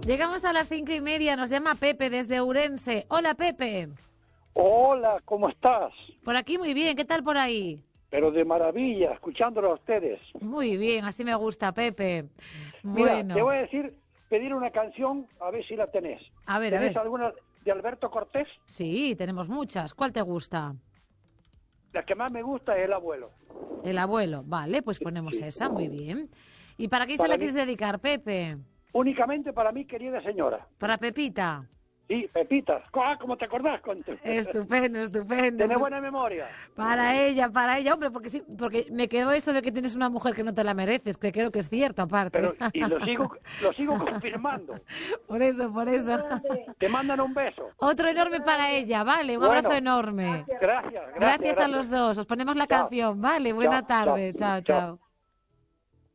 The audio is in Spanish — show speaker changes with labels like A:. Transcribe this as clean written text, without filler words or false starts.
A: Llegamos a las 5:30, nos llama Pepe desde Ourense. Hola, Pepe.
B: Hola, ¿cómo estás?
A: Por aquí muy bien, ¿qué tal por ahí?
B: Pero de maravilla, escuchándolo a ustedes.
A: Muy bien, así me gusta, Pepe.
B: Mira,
A: Bueno.
B: te voy a pedir una canción, a ver si la tenés.
A: A ver.
B: ¿Tenés alguna de Alberto Cortés?
A: Sí, tenemos muchas. ¿Cuál te gusta?
B: La que más me gusta es El Abuelo.
A: El Abuelo. Vale, pues ponemos esa, muy bien. ¿Y para quién se la quieres dedicar, Pepe?
B: Únicamente para mí, querida señora.
A: Para Pepita.
B: Sí, Pepita. ¿Cómo te acordás?
A: Estupendo.
B: Tenés buena memoria.
A: Para ella, hombre, porque me quedó eso de que tienes una mujer que no te la mereces, que creo que es cierto, aparte.
B: Pero, y lo sigo confirmando.
A: Por eso.
B: Te mandan un beso.
A: Otro enorme para ella, vale, un abrazo enorme.
B: Gracias.
A: Gracias a los dos, os ponemos la canción, vale, buena tarde, chao.